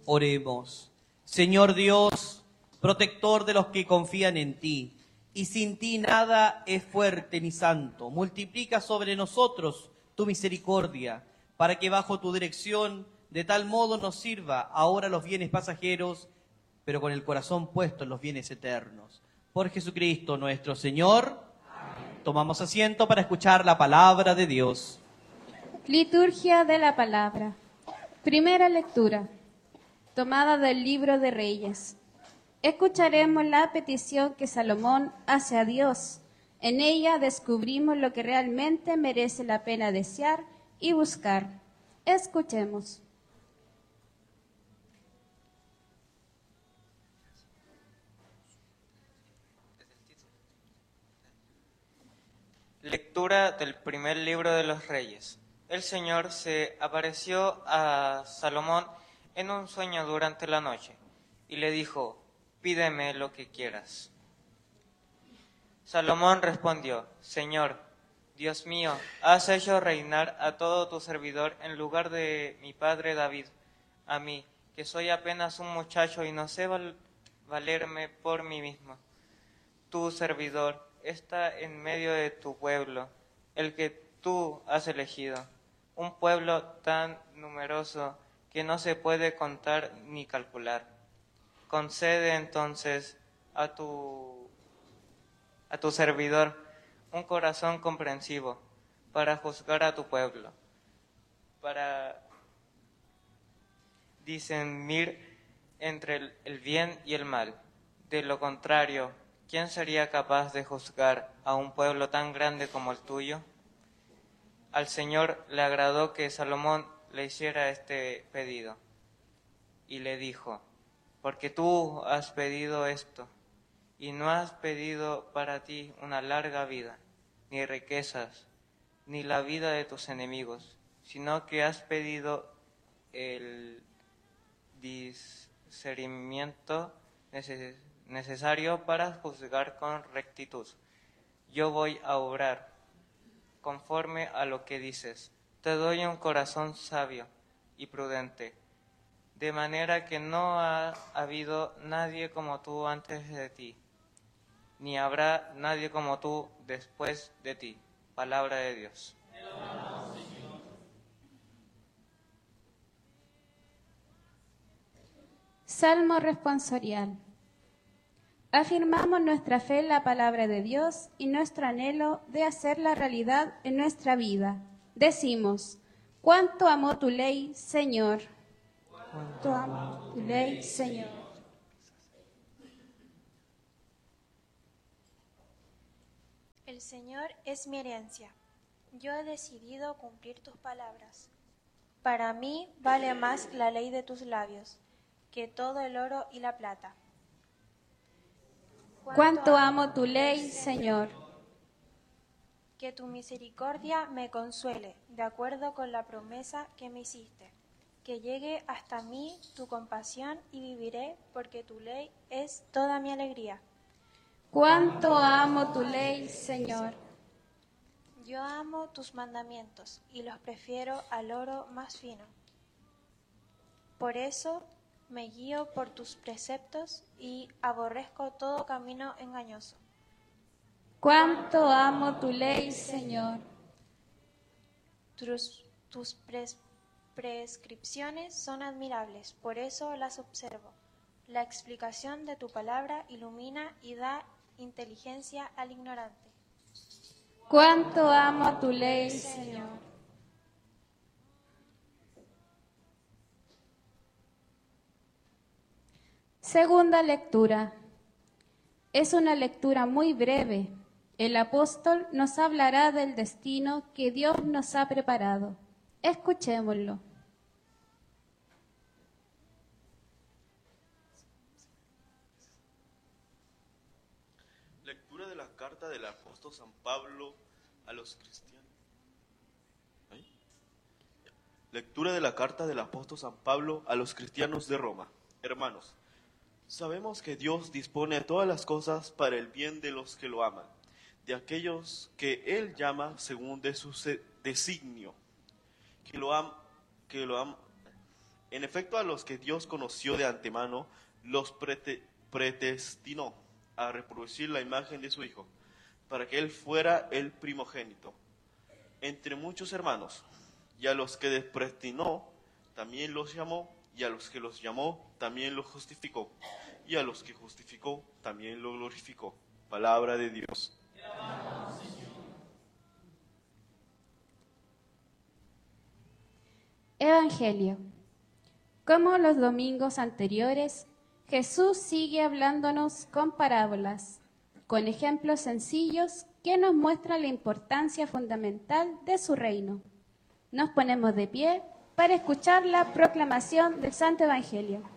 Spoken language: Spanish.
Oremos. Señor Dios, protector de los que confían en ti, y sin ti nada es fuerte ni santo, multiplica sobre nosotros tu misericordia, para que bajo tu dirección de tal modo nos sirva ahora los bienes pasajeros, pero con el corazón puesto en los bienes eternos. Por Jesucristo nuestro Señor. Amén. Tomamos asiento para escuchar la palabra de Dios. Liturgia de la palabra. Primera lectura, tomada del libro de Reyes. Escucharemos la petición que Salomón hace a Dios. En ella descubrimos lo que realmente merece la pena desear y buscar. Escuchemos. Lectura del primer libro de los Reyes. El Señor se apareció a Salomón en un sueño durante la noche y le dijo: «Pídeme lo que quieras». Salomón respondió: «Señor, Dios mío, has hecho reinar a todo tu servidor en lugar de mi padre David, a mí, que soy apenas un muchacho y no sé valerme por mí mismo. Tu servidor está en medio de tu pueblo, el que tú has elegido, un pueblo tan numeroso que no se puede contar ni calcular. Concede entonces a tu servidor un corazón comprensivo para juzgar a tu pueblo, para discernir entre el bien y el mal. De lo contrario, ¿quién sería capaz de juzgar a un pueblo tan grande como el tuyo?». Al Señor le agradó que Salomón le hiciera este pedido y le dijo: «Porque tú has pedido esto, y no has pedido para ti una larga vida, ni riquezas, ni la vida de tus enemigos, sino que has pedido el discernimiento necesario para juzgar con rectitud. Yo voy a obrar conforme a lo que dices. Te doy un corazón sabio y prudente, de manera que no ha habido nadie como tú antes de ti, ni habrá nadie como tú después de ti». Palabra de Dios. Salmo responsorial. Afirmamos nuestra fe en la palabra de Dios y nuestro anhelo de hacerla realidad en nuestra vida. Decimos: «Cuánto amó tu ley, Señor». Cuánto amó tu ley, Señor. El Señor es mi herencia. Yo he decidido cumplir tus palabras. Para mí vale más la ley de tus labios que todo el oro y la plata. Cuánto amo tu ley, Señor. Que tu misericordia me consuele, de acuerdo con la promesa que me hiciste. Que llegue hasta mí tu compasión y viviré, porque tu ley es toda mi alegría. Cuánto amo tu ley, Señor. Yo amo tus mandamientos y los prefiero al oro más fino. Por eso me guío por tus preceptos y aborrezco todo camino engañoso. Cuánto amo tu ley, Señor. Tus prescripciones son admirables, por eso las observo. La explicación de tu palabra ilumina y da inteligencia al ignorante. Cuánto amo tu ley, Señor. Segunda lectura. Es una lectura muy breve. El apóstol nos hablará del destino que Dios nos ha preparado. Escuchémoslo. Lectura de la carta del apóstol San Pablo a los cristianos. Lectura de la carta del apóstol San Pablo a los cristianos de Roma. Hermanos, sabemos que Dios dispone todas las cosas para el bien de los que lo aman, de aquellos que Él llama según de su designio, que lo En efecto, a los que Dios conoció de antemano, los predestinó a reproducir la imagen de su Hijo, para que Él fuera el primogénito entre muchos hermanos. Y a los que predestinó, también los llamó, y a los que los llamó, también los justificó, y a los que justificó, también lo glorificó. Palabra de Dios. Evangelio. Como los domingos anteriores, Jesús sigue hablándonos con parábolas, con ejemplos sencillos que nos muestran la importancia fundamental de su reino. Nos ponemos de pie para escuchar la proclamación del Santo Evangelio.